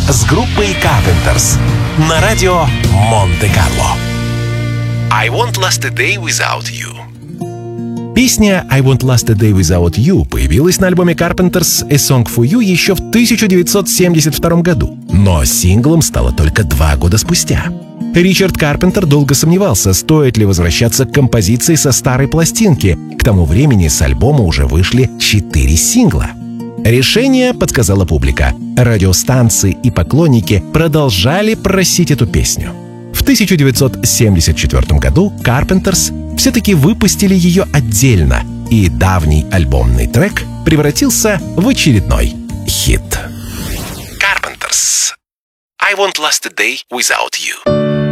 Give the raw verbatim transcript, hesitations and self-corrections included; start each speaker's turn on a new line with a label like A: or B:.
A: с группой Carpenters на радио Монте-Карло. I Won't Last a Day Without You. Песня «I Won't Last a Day Without You» появилась на альбоме Carpenters «A Song for You» еще в тысяча девятьсот семьдесят втором году, но синглом стало только два года спустя. Ричард Карпентер долго сомневался, стоит ли возвращаться к композиции со старой пластинки. К тому времени с альбома уже вышли четыре сингла. Решение подсказала публика. Радиостанции и поклонники продолжали просить эту песню. В тысяча девятьсот семьдесят четвёртом году Carpenters все-таки выпустили ее отдельно, и давний альбомный трек превратился в очередной хит. Carpenters. I Won't Last a Day Without You.